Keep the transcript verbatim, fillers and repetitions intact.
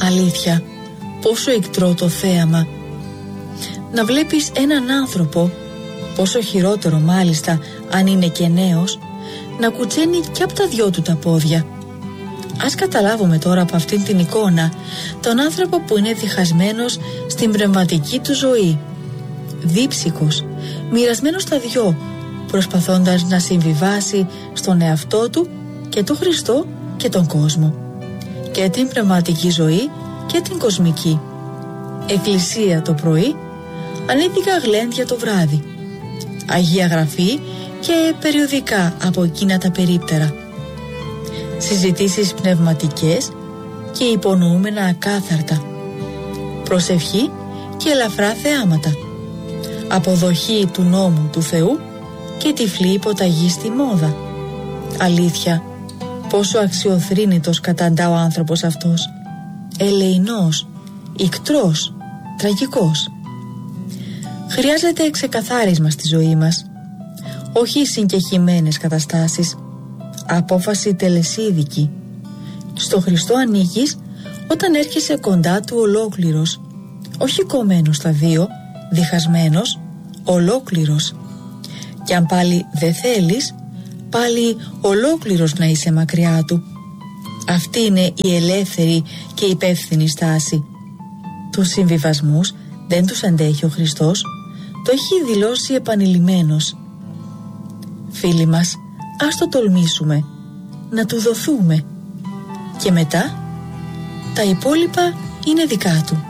Αλήθεια, πόσο ικτρό το θέαμα. Να βλέπεις έναν άνθρωπο, πόσο χειρότερο μάλιστα αν είναι και νέος, να κουτσένει κι από τα δυο του τα πόδια. Ας καταλάβουμε τώρα από αυτήν την εικόνα τον άνθρωπο που είναι διχασμένος στην πνευματική του ζωή, δίψικος, μοιρασμένος στα δυο, προσπαθώντας να συμβιβάσει στον εαυτό του και τον Χριστό και τον κόσμο, και την πνευματική ζωή και την κοσμική. Εκκλησία το πρωί, ανήθικα γλέντια το βράδυ, Αγία Γραφή και περιοδικά από εκείνα τα περίπτερα, συζητήσεις πνευματικές και υπονοούμενα ακάθαρτα, προσευχή και ελαφρά θεάματα, αποδοχή του νόμου του Θεού και τυφλή υποταγή στη μόδα. Αλήθεια, πόσο αξιοθρήνητος καταντά ο άνθρωπος αυτός, ελεεινός, ικτρός, τραγικός. Χρειάζεται ξεκαθάρισμα στη ζωή μας, όχι συγκεχημένες καταστάσεις, απόφαση τελεσίδικη. Στο Χριστό ανοίγεις όταν έρχεσαι κοντά του ολόκληρος, όχι κομμένος στα δύο, διχασμένος, ολόκληρος. Και αν πάλι δεν θέλεις, πάλι ολόκληρος να είσαι μακριά του. Αυτή είναι η ελεύθερη και υπεύθυνη στάση. Τους συμβιβασμούς δεν τους αντέχει ο Χριστός, το έχει δηλώσει επανειλημμένος. Φίλοι μας, ας το τολμήσουμε, να του δοθούμε, και μετά τα υπόλοιπα είναι δικά του.